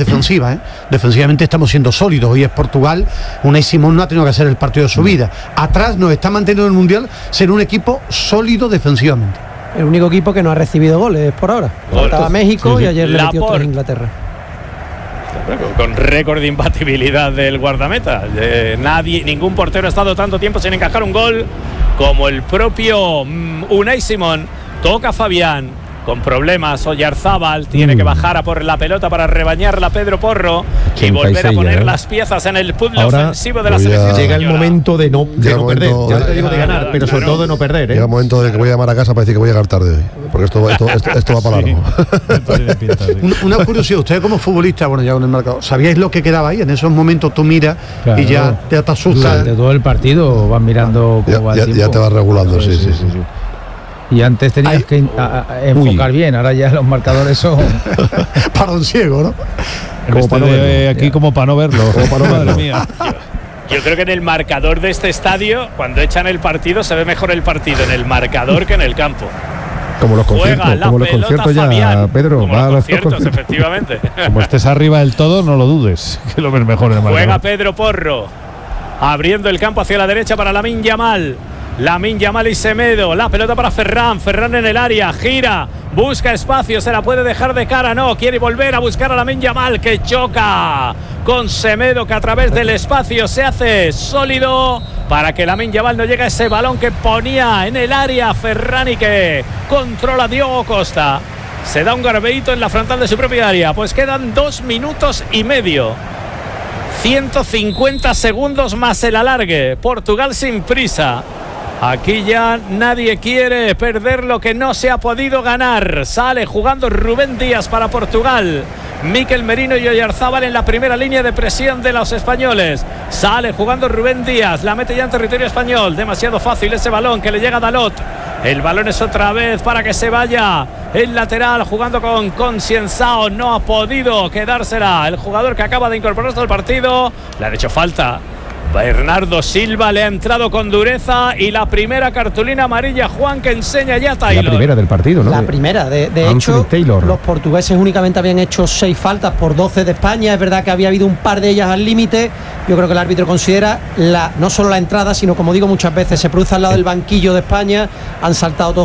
defensivas, defensivamente estamos siendo sólidos. Hoy es Portugal, Unai Simón no ha tenido que hacer el partido de su vida. Atrás nos está manteniendo en el Mundial ser un equipo sólido defensivamente. El único equipo que no ha recibido goles por ahora. Estaba México y ayer le metió 3 Inglaterra. Con récord de imbatibilidad del guardameta. Ningún portero ha estado tanto tiempo sin encajar un gol como el propio Unai Simón. Toca Fabián. Con problemas, Oyarzábal tiene que bajar a por la pelota para rebañarla Pedro Porro y volver a poner las piezas en el puzzle ofensivo de la selección. Llega el momento de no perder, ya te digo de ganar, pero sobre todo de no perder. Llega el momento de que voy a llamar a casa para decir que voy a llegar tarde hoy, porque esto va para largo. Una curiosidad, ustedes como futbolistas, bueno, ya con el marcador, ¿sabíais lo que quedaba ahí? En esos momentos tú miras y ya te asustas. De todo el partido vas mirando cómo va el tiempo. Ya te vas regulando, sí. Y antes tenías que enfocar bien, ahora ya los marcadores son para un ciego, ¿no? Como para no verlo. Aquí como para no verlo. Madre mía. Yo creo que en el marcador de este estadio, cuando echan el partido, se ve mejor el partido en el marcador que en el campo. Como los conciertos, ya, Fabián, Pedro. Como los conciertos, efectivamente. Como estés arriba del todo, no lo dudes, que lo ves mejor en el marcador. Juega Pedro Porro, abriendo el campo hacia la derecha para Lamine Yamal. Lamine Yamal y Semedo, la pelota para Ferran en el área, gira, busca espacio, se la puede dejar de cara, no, quiere volver a buscar a Lamine Yamal, que choca con Semedo, que a través del espacio se hace sólido para que Lamine Yamal no llegue a ese balón que ponía en el área Ferran y que controla Diogo Costa. Se da un garbeíto en la frontal de su propia área, pues quedan 2 minutos y medio. 150 segundos más el alargue, Portugal sin prisa. Aquí ya nadie quiere perder lo que no se ha podido ganar. Sale jugando Rubén Díaz para Portugal. Mikel Merino y Oyarzábal en la primera línea de presión de los españoles. Sale jugando Rubén Díaz. La mete ya en territorio español. Demasiado fácil ese balón que le llega a Dalot. El balón es otra vez para que se vaya el lateral jugando con Concienzao. No ha podido quedársela el jugador que acaba de incorporarse al partido. Le han hecho falta. Bernardo Silva le ha entrado con dureza y la primera cartulina amarilla, Juan, que enseña ya Taylor. La primera del partido, ¿no? La primera, de hecho, los portugueses únicamente habían hecho 6 faltas por 12 de España. Es verdad que había habido un par de ellas al límite. Yo creo que el árbitro considera no solo la entrada, sino, como digo muchas veces, se produce al lado del banquillo de España. Han saltado todos